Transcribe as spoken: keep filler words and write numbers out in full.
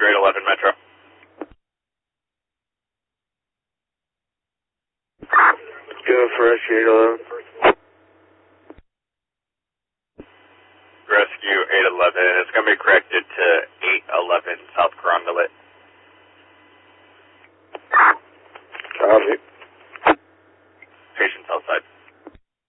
eight eleven Metro. Go for Rescue eight eleven. Rescue eight eleven, it's going to be corrected to eight eleven South Carondelet. Copy. Patient's outside.